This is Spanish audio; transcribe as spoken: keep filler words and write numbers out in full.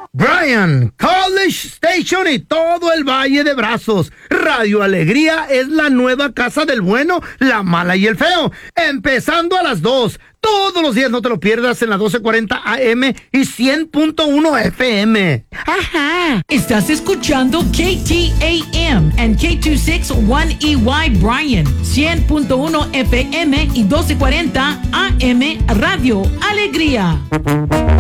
Bryan, College Station y todo el Valle de Brazos. Radio Alegría es la nueva casa del bueno, la mala y el feo. Empezando a las dos. Todos los días, no te lo pierdas, en la doce cuarenta A M y cien punto uno F M. Ajá. Estás escuchando K T A M and K dos sesenta y uno E Y Bryan, cien punto uno F M y doce cuarenta A M Radio Alegría.